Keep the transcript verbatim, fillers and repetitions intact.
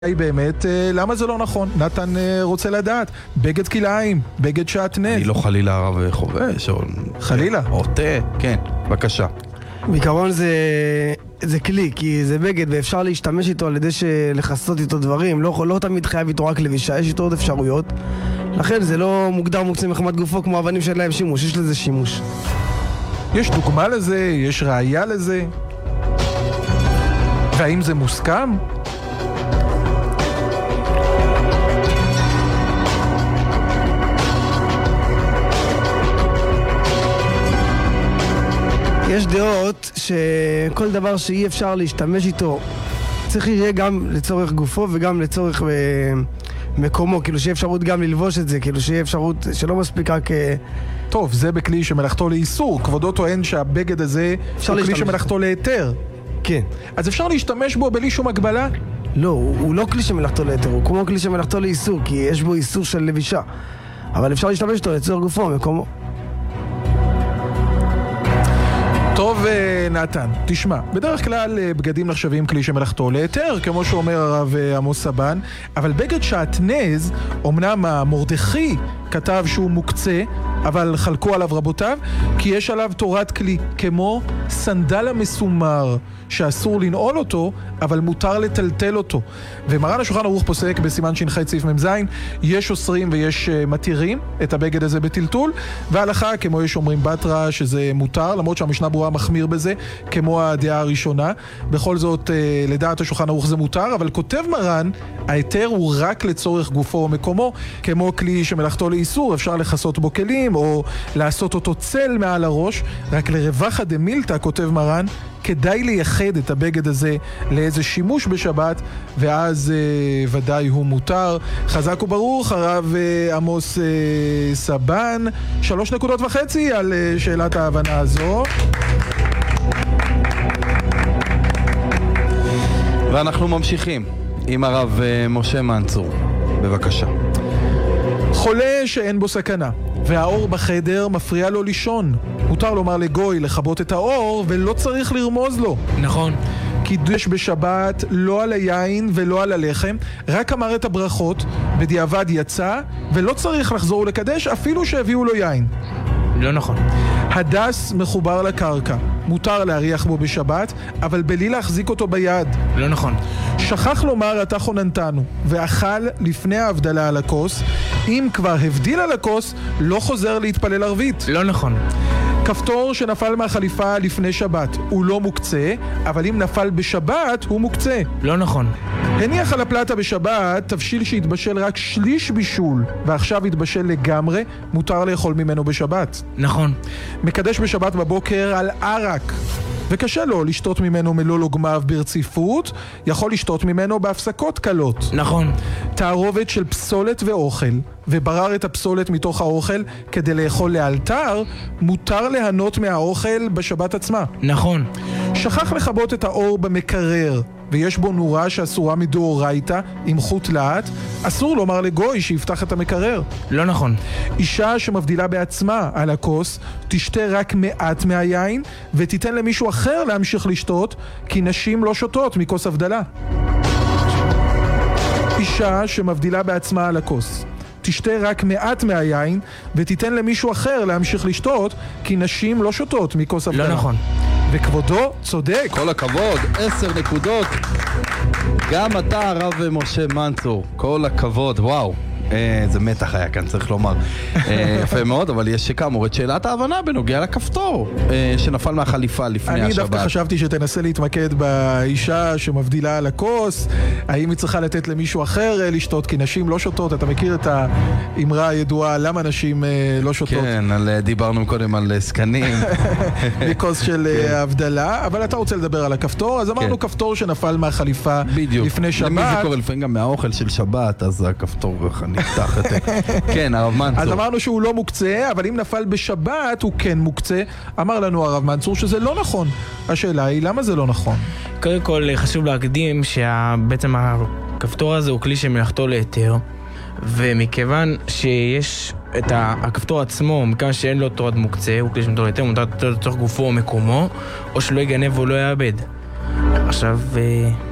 באמת, למה זה לא נכון? נתן רוצה לדעת. בגד כלאיים, בגד שעטנז. אני לא חלילה הרב חובש, או... חלילה? או תה, כן, בבקשה. בעיקרון זה, זה כלי, כי זה בגד ואפשר להשתמש איתו על ידי לחסות איתו דברים. לא, לא תמיד חייב איתו רק לבישה, יש איתו עוד אפשרויות. לכן זה לא מוגדר מוקצה מחמת גופו כמו אבנים שאין להם שימוש, יש לזה שימוש. יש דוגמה לזה? יש ראייה לזה? והאם זה מוסכם? יש דעות שכל דבר שאי אפשר להשתמש איתו צריך שיהיה גם לצורך גופו וגם לצורך מקומו, כאילו שיהיה אפשרות גם ללבוש את זה, כאילו שיהיה אפשרות שלא מספיק רק... טוב, זה בכלי שמלאכתו לאיסור. כבודו טוען שהבגד הזה הוא כלי שמלאכתו להיתר. כן. אז אפשר להשתמש בו בלי שום הגבלה? לא, הוא, הוא לא כלי שמלאכתו להיתר, הוא כמו כלי שמלאכתו לאיסור, כי יש בו איסור של לבישה. אבל אפשר להשתמש איתו לצורך גופו, מקומו. טוב, נתן, תשמע, בדרך כלל בגדים נחשבים כלי שמלאכתו להיתר, כמו שאומר הרב עמוס סבן, אבל בגד שעטנז, אמנם המרדכי כתב שהוא מוקצה, אבל חלקו עליו רבותיו, כי יש עליו תורת כלי, כמו סנדל המסומר, שאסור לנעול אותו, אבל מותר לטלטל אותו. ומרן השולחן ערוך פוסק בסימן ש"ח סעיף מ"ז, יש אוסרים ויש מתירים את הבגד הזה בטלטול, וההלכה, כמו יש אומרים בתרא, שזה מותר, למרות שהמשנה ברורה מחמיר בזה, כמו הדעה הראשונה. בכל זאת, לדעת השולחן ערוך זה מותר, אבל כותב מרן, ההיתר הוא רק לצורך גופו או מקומו, כמו כלי שמלאכתו לאיסור, אפשר לחסות בו כלים, או לעשות אותו צל מעל הראש, רק לרווחא דמילתא, כותב מרן, כדאי לייחד את הבגד הזה לאיזה שימוש בשבת, ואז אה, ודאי הוא מותר. חזק וברוך, הרב אה, עמוס אה, סבן, שלוש נקודות וחצי על אה, שאלת ההבנה הזו. ואנחנו ממשיכים עם הרב אה, משה מנצור, בבקשה. חולה שאין בו סכנה והאור בחדר מפריע לו לישון, מותר לומר לגוי לכבות את האור ולא צריך לרמוז לו. נכון. קידש בשבת לא על היין ולא על הלחם, רק אמר את הברכות, בדיעבד יצא ולא צריך לחזור ולקדש אפילו שהביאו לו יין. לא נכון. הדס מחובר לקרקע, מותר להריח בו בשבת, אבל בלי להחזיק אותו ביד. לא נכון. שכח לומר אתה חוננתנו, ואכל לפני ההבדלה על הכוס, אם כבר הבדיל על הכוס, לא חוזר להתפלל ערבית. לא נכון. כפתור שנפל מהחליפה לפני שבת, הוא לא מוקצה, אבל אם נפל בשבת, הוא מוקצה. לא נכון. הניח על הפלטה בשבת, תבשיל שהתבשל רק שליש בישול, ועכשיו התבשל לגמרי, מותר לאכול ממנו בשבת. נכון. מקדש בשבת בבוקר על ערק, וקשה לו לשתות ממנו מלוא לוגמיו ברציפות, יכול לשתות ממנו בהפסקות קלות. נכון. תערובת של פסולת ואוכל, וברר את הפסולת מתוך האוכל כדי לאכול לאלתר, מותר ליהנות מהאוכל בשבת עצמה. נכון. שכח לכבות את האור במקרר, ויש בו נורה שאסורה מדאורייתא עם חוט להט, אסור לומר לגוי שיפתח את המקרר. לא נכון. אישה שמבדילה בעצמה על הכוס תשתה רק מעט מהיין ותיתן למישהו אחר להמשיך לשתות, כי נשים לא שותות מכוס הבדלה. אישה שמבדילה בעצמה על הכוס תשתה רק מעט מהיין ותיתן למישהו אחר להמשיך לשתות, כי נשים לא שותות מכוס הבדלה. לא נכון. וכבודו צודק. כל הכבוד, עשר נקודות. גם אתה הרב משה מנצור, כל הכבוד, וואו. זה מתח היה כאן, צריך לומר. יפה מאוד, אבל יש כאמור את שאלת ההבנה בנוגע לכפתור שנפל מהחליפה לפני השבת. אני דווקא חשבתי שתנסה להתמקד באישה שמבדילה על הכוס, האם היא צריכה לתת למישהו אחר לשתות, כי נשים לא שותות. אתה מכיר את האמרה הידועה למה נשים לא שותות? כן, דיברנו קודם על סקנים. מכוס של הבדלה, אבל אתה רוצה לדבר על הכפתור, אז אמרנו כפתור שנפל מהחליפה לפני שבת. למי זה קורה לפעמים גם מהאוכל של שבת, אז הכפתור נפתח את זה. כן, הרב מנצור. אז אמרנו שהוא לא מוקצה, אבל אם נפל בשבת הוא כן מוקצה. אמר לנו הרב מנצור שזה לא נכון. השאלה היא, למה זה לא נכון? קודם כל חשוב להקדים שבעצם הכפתור הזה הוא כלי שמלאכתו להיתר, ומכיוון שיש את הכפתור עצמו, מכיוון שאין לו תורת מוקצה, הוא כלי שמלאכתו להיתר, מותר לצורך גופו או מקומו, או שלא יגנב או לא יאבד. עכשיו...